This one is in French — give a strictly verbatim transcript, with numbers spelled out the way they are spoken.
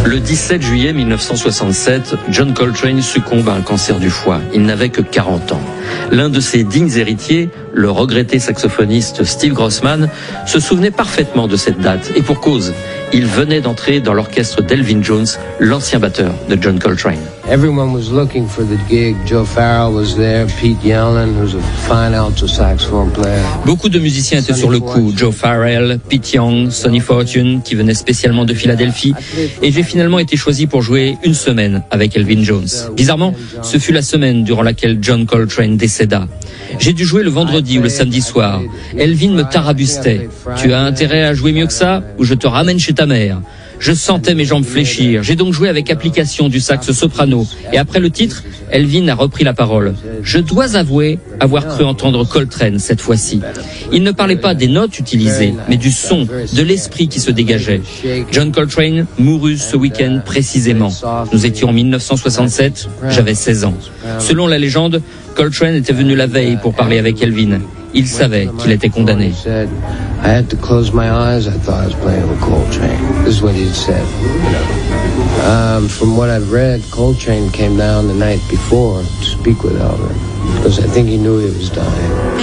Le dix-sept juillet mille neuf cent soixante-sept, John Coltrane succombe à un cancer du foie. Il n'avait que quarante ans. L'un de ses dignes héritiers, le regretté saxophoniste Steve Grossman, se souvenait parfaitement de cette date. Et pour cause, il venait d'entrer dans l'orchestre d'Elvin Jones, l'ancien batteur de John Coltrane. Everyone was looking for the gig. Joe Farrell was there, Pete Yellen, who's a fine alto saxophone player. Beaucoup de musiciens étaient sur le coup. Joe Farrell, Pete Young, Sonny Fortune, qui venait spécialement de Philadelphie. Et j'ai finalement été choisi pour jouer une semaine avec Elvin Jones. Bizarrement, ce fut la semaine durant laquelle John Coltrane décéda. J'ai dû jouer le vendredi ou le samedi soir. Elvin me tarabustait. Tu as intérêt à jouer mieux que ça, ou je te ramène chez ta mère. Je sentais mes jambes fléchir. J'ai donc joué avec application du sax soprano. Et après le titre, Elvin a repris la parole. Je dois avouer avoir cru entendre Coltrane cette fois-ci. Il ne parlait pas des notes utilisées, mais du son, de l'esprit qui se dégageait. John Coltrane mourut ce week-end précisément. Nous étions en mille neuf cent soixante-sept, j'avais seize ans. Selon la légende, Coltrane était venu la veille pour parler avec Elvin. Il savait qu'il était condamné. I had to close my eyes. I thought I was playing with Coltrane. This is what he said. You know, um, from what I've read, Coltrane came down the night before to speak with Elvin because I think he knew he was dying.